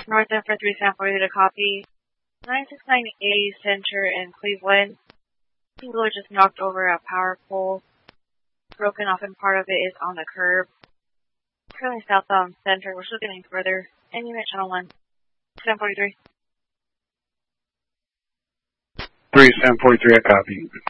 North end for 3 San 40 to copy. 969A Center in Cleveland. People are just knocked over a power pole. Broken off and part of it is on the curb. Currently southbound Center. We're still getting further. End unit channel 1. San 43. 3 San 43, I copy.